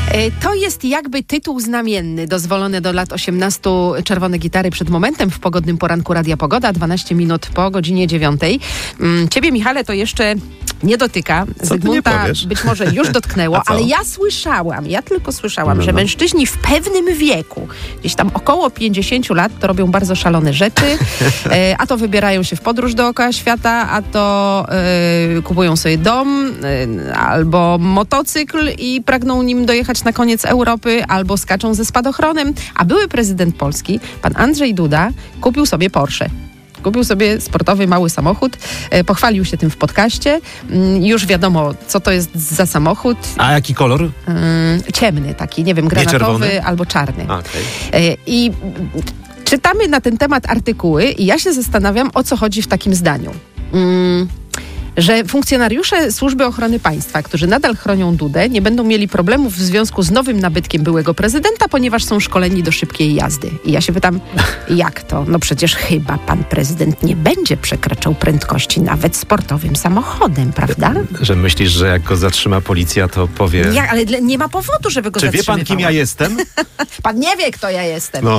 To jest jakby tytuł znamienny, dozwolony do lat 18, czerwone gitary przed momentem w pogodnym poranku Radia Pogoda, 12 minut po godzinie 9. Ciebie, Michale, to jeszcze nie dotyka. Zygmunta być może już dotknęło, ale ja tylko słyszałam, że mężczyźni w pewnym wieku, gdzieś tam około 50 lat, to robią bardzo szalone rzeczy, a to wybierają się w podróż dookoła świata, a to kupują sobie dom albo motocykl i pragną nim dojechać na koniec Europy, albo skaczą ze spadochronem, a były prezydent Polski, pan Andrzej Duda, kupił sobie Porsche. Kupił sobie sportowy, mały samochód, pochwalił się tym w podcaście. Już wiadomo, co to jest za samochód. A jaki kolor? Ciemny taki, nie wiem, granatowy albo czarny. Okay. I czytamy na ten temat artykuły i ja się zastanawiam, o co chodzi w takim zdaniu. Że funkcjonariusze Służby Ochrony Państwa, którzy nadal chronią Dudę, nie będą mieli problemów w związku z nowym nabytkiem byłego prezydenta, ponieważ są szkoleni do szybkiej jazdy. I ja się pytam, jak to? No przecież chyba pan prezydent nie będzie przekraczał prędkości nawet sportowym samochodem, prawda? Że myślisz, że jak go zatrzyma policja, to powie... Ale nie ma powodu, żeby go zatrzymywał. Czy wie pan, kim ja jestem? Pan nie wie, kto ja jestem. No.